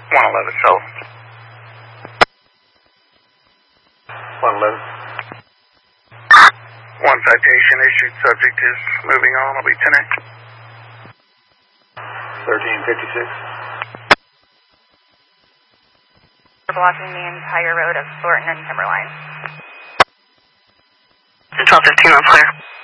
111 South. 111. One citation issued. Subject is moving on. I'll be 1356. We're blocking the entire road of Thornton and Timberline. 1215 on clear.